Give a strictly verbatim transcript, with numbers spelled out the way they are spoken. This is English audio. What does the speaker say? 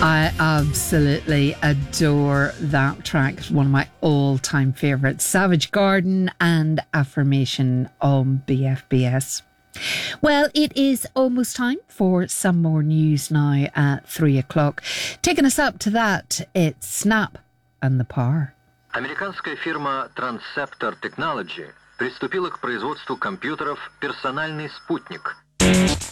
I absolutely adore that track. It's one of my all-time favourites. Savage Garden and Affirmation on B F B S. Well, it is almost time for some more news now at three o'clock. Taking us up to that, it's Snap and the Power. Американская фирма Transceptor Technology приступила к производству компьютеров «Персональный спутник».